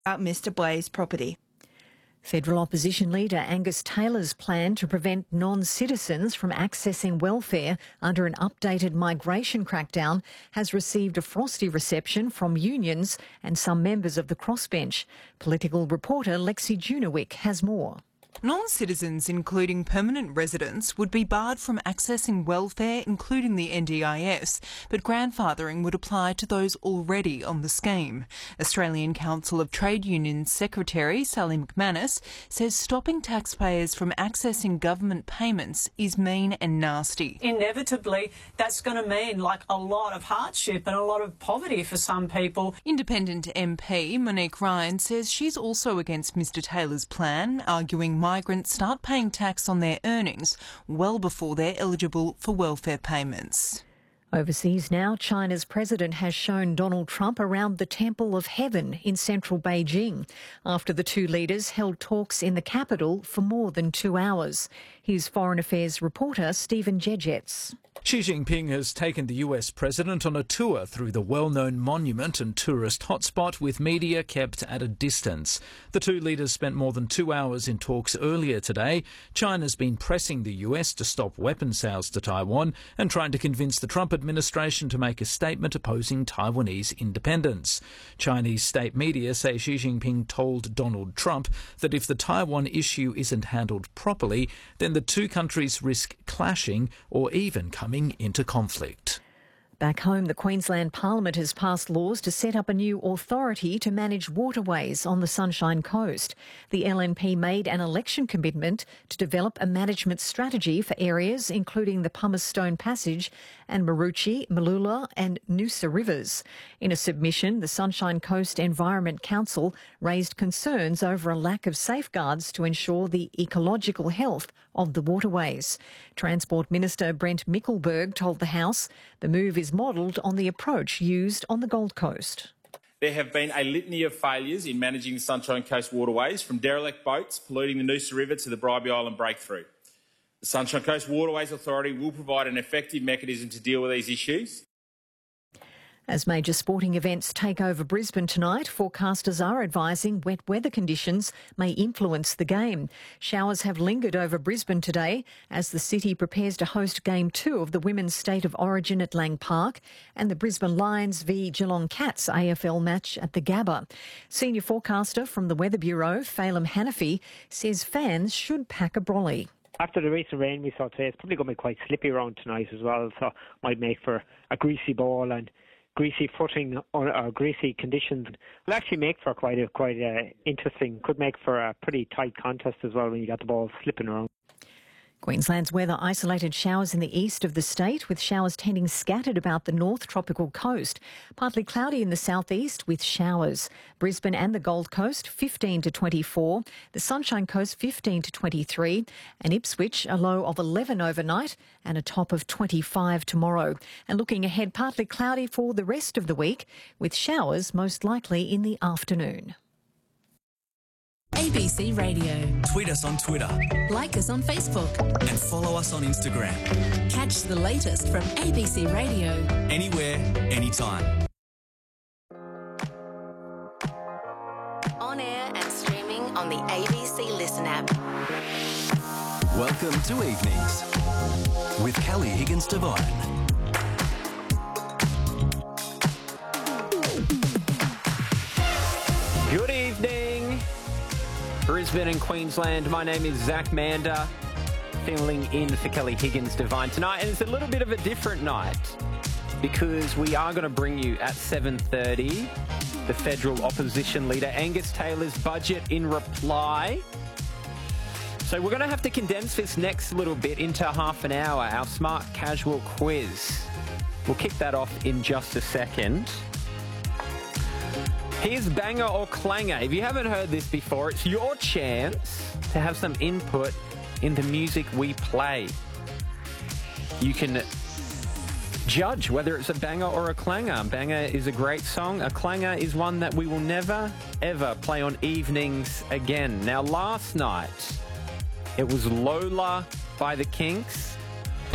Mr Blai's property. Federal opposition leader Angus Taylor's plan to prevent non-citizens from accessing welfare under an updated migration crackdown has received a frosty reception from unions and some members of the crossbench. Political reporter Lexi Junowick has more. Non-citizens, including permanent residents, would be barred from accessing welfare, including the NDIS, but grandfathering would apply to those already on the scheme. Australian Council of Trade Unions Secretary Sally McManus says stopping taxpayers from accessing government payments is mean and nasty. Inevitably, that's going to mean a lot of hardship and a lot of poverty for some people. Independent MP Monique Ryan says she's also against Mr Taylor's plan, arguing migrants start paying tax on their earnings well before they're eligible for welfare payments. Overseas now, China's president has shown Donald Trump around the Temple of Heaven in central Beijing after the two leaders held talks in the capital for more than 2 hours. Here's Foreign Affairs reporter Stephen Jejets. Xi Jinping has taken the US president on a tour through the well-known monument and tourist hotspot, with media kept at a distance. The two leaders spent more than 2 hours in talks earlier today. China's been pressing the US to stop weapons sales to Taiwan and trying to convince the Trump administration to make a statement opposing Taiwanese independence. Chinese state media say Xi Jinping told Donald Trump that if the Taiwan issue isn't handled properly, then the two countries risk clashing or even coming into conflict. Back home, the Queensland Parliament has passed laws to set up a new authority to manage waterways on the Sunshine Coast. The LNP made an election commitment to develop a management strategy for areas including the Pumice Stone Passage and Maroochy, Mooloolah and Noosa rivers. In a submission, the Sunshine Coast Environment Council raised concerns over a lack of safeguards to ensure the ecological health of the waterways. Transport Minister Brent Mickelberg told the House the move is modelled on the approach used on the Gold Coast. There have been a litany of failures in managing the Sunshine Coast waterways, from derelict boats polluting the Noosa River to the Bribie Island breakthrough. The Sunshine Coast Waterways Authority will provide an effective mechanism to deal with these issues. As major sporting events take over Brisbane tonight, forecasters are advising wet weather conditions may influence the game. Showers have lingered over Brisbane today as the city prepares to host Game 2 of the Women's State of Origin at Lang Park and the Brisbane Lions v Geelong Cats AFL match at the Gabba. Senior forecaster from the Weather Bureau, Phelim Hanafi, says fans should pack a brolly. After the recent rain we saw today, it's probably going to be quite slippy around tonight as well, so might make for a greasy ball and greasy footing or greasy conditions. Will actually make for quite interesting, could make for a pretty tight contest as well when you got the ball slipping around. Queensland's weather isolated showers in the east of the state, with showers tending scattered about the north tropical coast. Partly cloudy in the southeast with showers. Brisbane and the Gold Coast 15 to 24, the Sunshine Coast 15 to 23, and Ipswich a low of 11 overnight and a top of 25 tomorrow. And looking ahead, partly cloudy for the rest of the week, with showers most likely in the afternoon. ABC Radio. Tweet us on Twitter. Like us on Facebook. And follow us on Instagram. Catch the latest from ABC Radio. Anywhere, anytime. On air and streaming on the ABC Listen app. Welcome to Evenings with Kelly Higgins-Devine. Good evening, Brisbane and Queensland. My name is Zach Mander, filling in for Kelly Higgins-Devine tonight. And it's a little bit of a different night because we are going to bring you at 7:30 the federal opposition leader Angus Taylor's budget in reply. So we're going to have to condense this next little bit into half an hour, our smart casual quiz. We'll kick that off in just a second. Here's Banger or Clanger. If you haven't heard this before, it's your chance to have some input in the music we play. You can judge whether it's a banger or a clanger. Banger is a great song. A clanger is one that we will never, ever play on evenings again. Now, last night, it was Lola by the Kinks.